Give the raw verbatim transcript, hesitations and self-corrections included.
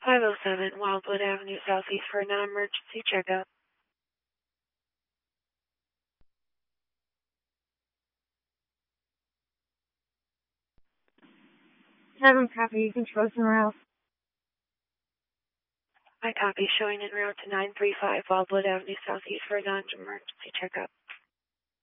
five oh seven Wildwood Avenue Southeast for a non-emergency checkup. Seven copy, you can show somewhere else. My copy showing en route to nine three five Wildwood Avenue Southeast for a non-emergency checkup.